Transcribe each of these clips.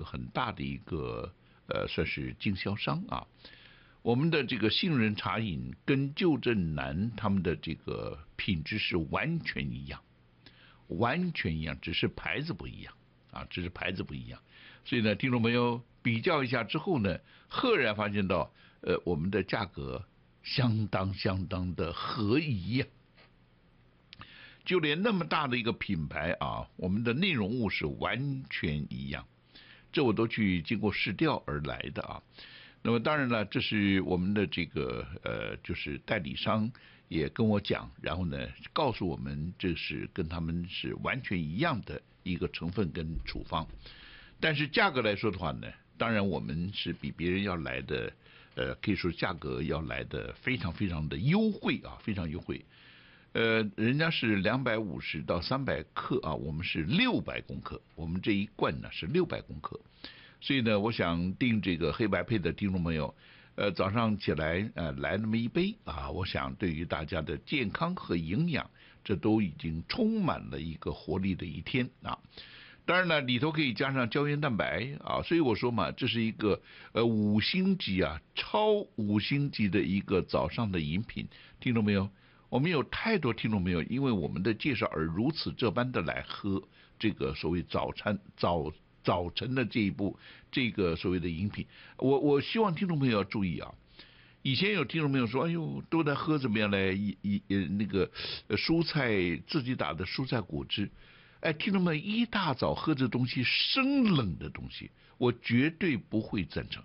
很大的一个算是经销商啊。我们的这个杏仁茶饮跟旧振南他们的这个品质是完全一样，完全一样，只是牌子不一样啊，只是牌子不一样。所以呢，听众朋友比较一下之后呢，赫然发现到我们的价格相当的合宜呀。就连那么大的一个品牌啊，我们的内容物是完全一样，这我都去经过试调而来的啊。那么当然了，这是我们的这个就是代理商也跟我讲，然后呢告诉我们这是跟他们是完全一样的一个成分跟处方，但是价格来说的话呢，当然我们是比别人要来的可以说价格要来的非常的优惠啊，非常优惠。人家是250到300克啊，我们是600公克，我们这一罐呢是600公克。所以呢，我想订这个黑白配的听众朋友，早上起来来那么一杯啊，我想对于大家的健康和营养，这都已经充满了一个活力的一天啊。当然了，里头可以加上胶原蛋白啊，所以我说嘛，这是一个5星级啊，超5星级的一个早上的饮品，听懂没有？我们有太多听众朋友因为我们的介绍而如此这般的来喝这个所谓早晨的这个所谓的饮品。我希望听众朋友要注意啊，以前有听众朋友说，哎呦，都在喝怎么样嘞？那个蔬菜自己打的蔬菜果汁，哎，听众们一大早喝这东西生冷的东西，我绝对不会赞成。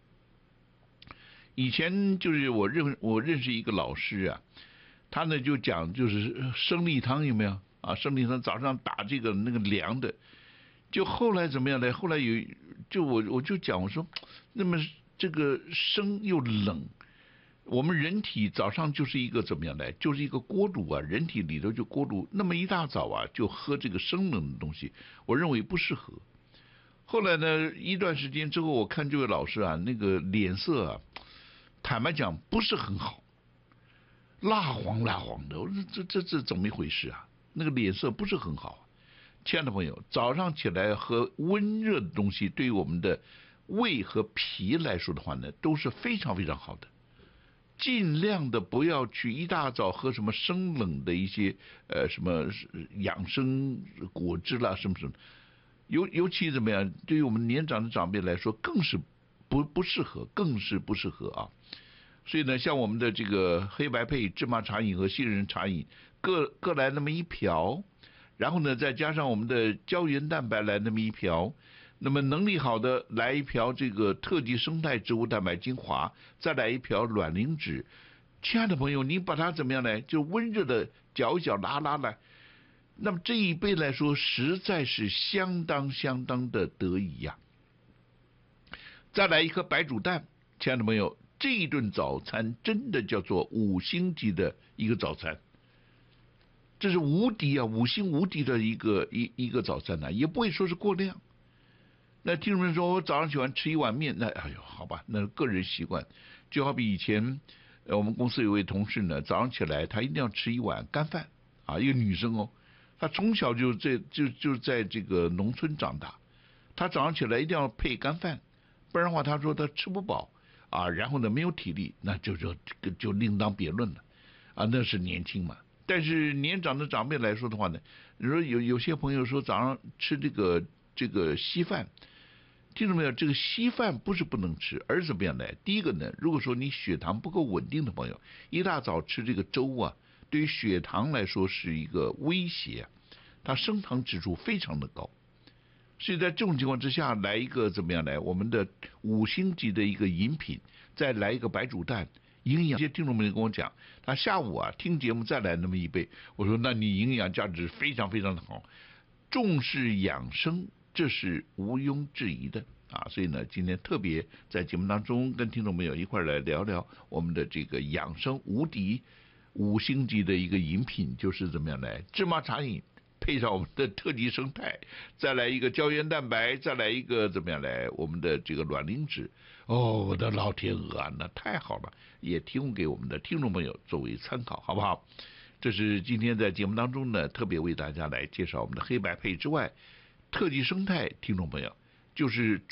以前就是我认识一个老师啊。他呢就讲就是生力汤有没有啊？生力汤早上打这个那个凉的，就后来怎么样呢？后来我就讲我说，那么这个生又冷，我们人体早上就是一个怎么样呢？就是一个锅炉啊，人体里头就锅炉，那么一大早啊就喝这个生冷的东西，我认为不适合。后来呢一段时间之后，我看这位老师啊，那个脸色啊，坦白讲不是很好。蜡黄的，我说这怎么一回事啊？那个脸色不是很好。亲爱的朋友，早上起来喝温热的东西，对于我们的胃和脾来说的话呢，都是非常好的。尽量的不要去一大早喝什么生冷的一些什么养生果汁啦，什么，尤其怎么样？对于我们年长的长辈来说，更是不适合，更是不适合啊。所以呢，像我们的这个黑白配芝麻茶饮和杏仁茶饮各来那么一瓢，然后呢再加上我们的胶原蛋白来那么一瓢，那么能力好的来一瓢这个特级生态植物蛋白精华，再来一瓢卵磷脂。亲爱的朋友，你把它怎么样呢？就温热的搅一搅拉来，那么这一杯来说实在是相当的得宜呀。再来一颗白煮蛋，亲爱的朋友，这一顿早餐真的叫做5星级的一个早餐，这是无敌啊，5星无敌的一个早餐呢，也不会说是过量。那听众们说我早上喜欢吃一碗面，那哎呦好吧，那个人习惯。就好比以前我们公司有位同事呢，早上起来他一定要吃一碗干饭啊，一个女生哦，她从小就在这个农村长大，她早上起来一定要配干饭，不然的话她说她吃不饱啊，然后呢没有体力，那就另当别论了啊，那是年轻嘛。但是年长的长辈来说的话呢，你说有些朋友说早上吃这个稀饭，听到没有？这个稀饭不是不能吃，而是怎么样呢？第一个呢，如果说你血糖不够稳定的朋友，一大早吃这个粥啊，对于血糖来说是一个威胁，它升糖指数非常的高。所以在这种情况之下，来一个怎么样来？我们的5星级的一个饮品，再来一个白煮蛋，营养。这些听众们跟我讲，他下午啊听节目再来那么一杯，我说那你营养价值非常的好，重视养生，这是毋庸置疑的啊。所以呢，今天特别在节目当中跟听众朋友一块来聊聊我们的这个养生无敌5星级的一个饮品，就是怎么样来芝麻茶饮。配上我们的特级生态，再来一个胶原蛋白，再来一个怎么样来我们的这个卵磷脂。哦，我的老天鹅啊，那太好了，也提供给我们的听众朋友作为参考，好不好？这是今天在节目当中呢，特别为大家来介绍我们的黑白配之外，特级生态，听众朋友就是